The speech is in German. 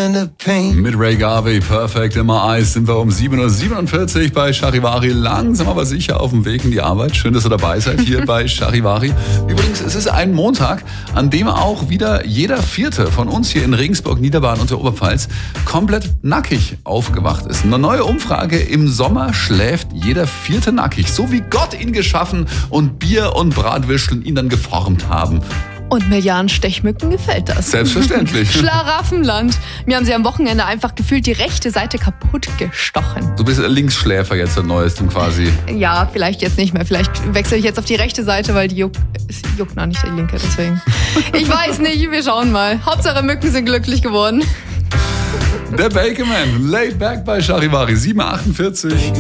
Mit Ray Garvey, Perfect in My Eyes, sind wir um 7.47 Uhr bei Charivari. Langsam aber sicher auf dem Weg in die Arbeit. Schön, dass ihr dabei seid hier bei Charivari. Übrigens, es ist ein Montag, an dem auch wieder jeder Vierte von uns hier in Regensburg, Niederbayern und der Oberpfalz komplett nackig aufgewacht ist. Eine neue Umfrage: Im Sommer schläft jeder Vierte nackig, so wie Gott ihn geschaffen und Bier und Bratwürsteln ihn dann geformt haben. Und Milliarden Stechmücken gefällt das. Selbstverständlich. Schlaraffenland. Mir haben sie am Wochenende einfach gefühlt die rechte Seite kaputt gestochen. Du bist Linksschläfer jetzt seit Neuestem quasi. Ja, vielleicht jetzt nicht mehr. Vielleicht wechsle ich jetzt auf die rechte Seite, weil die juckt noch nicht, die linke, deswegen. Ich weiß nicht, wir schauen mal. Hauptsache Mücken sind glücklich geworden. Der Bakerman, laid back bei Charivari, 7.48 Uhr.